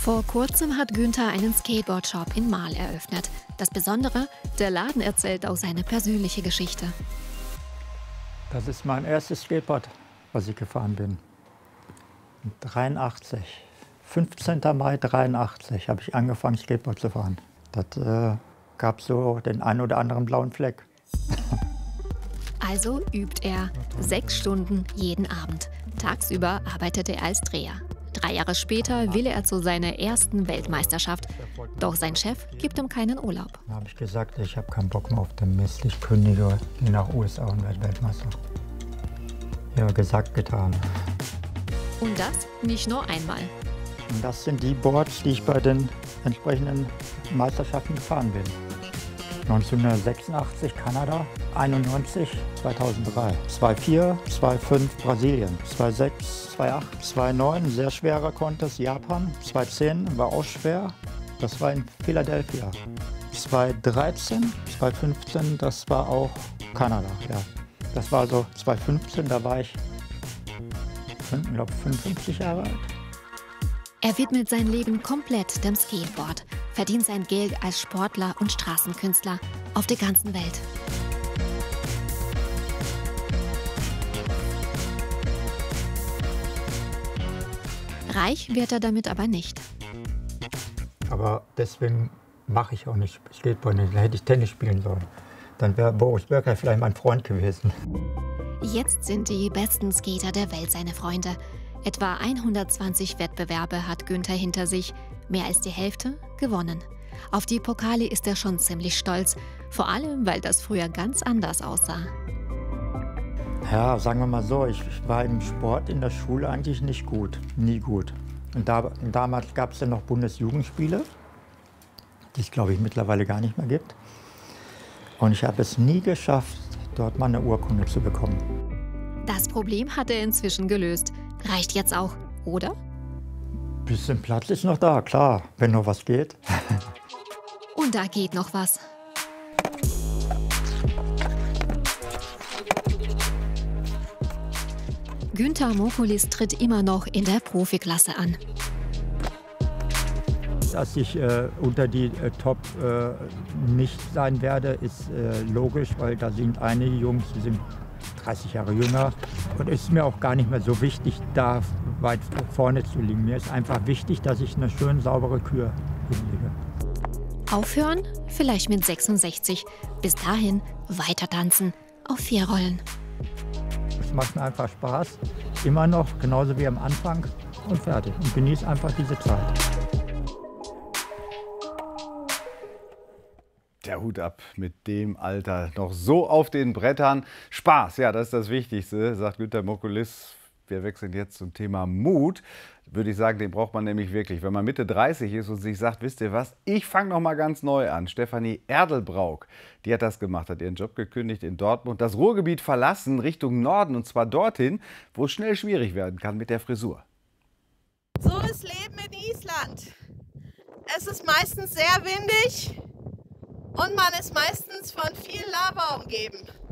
Vor kurzem hat Günther einen Skateboard-Shop in Marl eröffnet. Das Besondere, der Laden erzählt auch seine persönliche Geschichte. Das ist mein erstes Skateboard, was ich gefahren bin. 83. 15. Mai 83 habe ich angefangen, Skateboard zu fahren. Das gab so den einen oder anderen blauen Fleck. Also übt er 6 Stunden jeden Abend. Tagsüber arbeitete er als Dreher. 3 Jahre später will er zu seiner ersten Weltmeisterschaft. Doch sein Chef gibt ihm keinen Urlaub. Da habe ich gesagt, ich habe keinen Bock mehr auf den Mist. Ich kündige, gehe nach USA und werde Weltmeister. Ja, gesagt, getan. Und das nicht nur einmal. Und das sind die Boards, die ich bei den entsprechenden Meisterschaften gefahren bin. 1986 Kanada, 91 2003, 2004, 2005 Brasilien, 2006, 2008, 2009 sehr schwerer Contest Japan, 2010 war auch schwer, das war in Philadelphia. 2013, 2015, das war auch Kanada, ja. Das war so 2015, da war ich, glaube 55 Jahre alt. Er widmet sein Leben komplett dem Skateboard, verdient sein Geld als Sportler und Straßenkünstler auf der ganzen Welt. Reich wird er damit aber nicht. Aber deswegen mache ich auch nicht Skateboard, dann hätte ich Tennis spielen sollen. Dann wäre Boris Becker vielleicht mein Freund gewesen. Jetzt sind die besten Skater der Welt seine Freunde. Etwa 120 Wettbewerbe hat Günther hinter sich, mehr als die Hälfte gewonnen. Auf die Pokale ist er schon ziemlich stolz, vor allem, weil das früher ganz anders aussah. Ja, sagen wir mal so, ich war im Sport in der Schule eigentlich nicht gut, nie gut. Und damals gab es ja noch Bundesjugendspiele, die es, glaube ich, mittlerweile gar nicht mehr gibt. Und ich habe es nie geschafft, dort mal eine Urkunde zu bekommen. Das Problem hat er inzwischen gelöst. Reicht jetzt auch, oder? Bisschen Platz ist noch da, klar, wenn noch was geht. Und da geht noch was. Günther Mokulis tritt immer noch in der Profiklasse an. Dass ich unter die Top nicht sein werde, ist logisch, weil da sind einige Jungs, die sind 30 Jahre jünger. Und es ist mir auch gar nicht mehr so wichtig, da weit vorne zu liegen. Mir ist einfach wichtig, dass ich eine schön saubere Kür hinlege. Aufhören? Vielleicht mit 66. Bis dahin weiter tanzen auf 4 Rollen. Es macht mir einfach Spaß, immer noch, genauso wie am Anfang, und fertig. Und genieße einfach diese Zeit. Der Hut ab mit dem Alter, noch so auf den Brettern. Spaß, ja, das ist das Wichtigste, sagt Günther Mokulis. Wir wechseln jetzt zum Thema Mut. Würde ich sagen, den braucht man nämlich wirklich. Wenn man Mitte 30 ist und sich sagt, wisst ihr was, ich fange noch mal ganz neu an. Stefanie Erdelbrauk, die hat das gemacht, hat ihren Job gekündigt in Dortmund, das Ruhrgebiet verlassen Richtung Norden, und zwar dorthin, wo es schnell schwierig werden kann mit der Frisur. So ist Leben in Island. Es ist meistens sehr windig und man ist meistens von viel Lava umgeben.